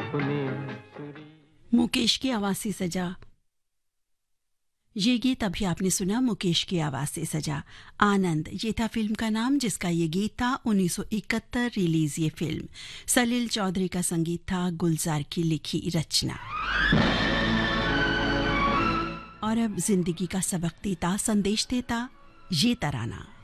सुने। मुकेश की आवाज से सजा ये गीत अभी आपने सुना। मुकेश की आवाज से सजा आनंद, ये था फिल्म का नाम जिसका ये गीत था 1971 रिलीज। ये फिल्म सलील चौधरी का संगीत था, गुलजार की लिखी रचना। और अब जिंदगी का सबक देता, संदेश देता ये तराना।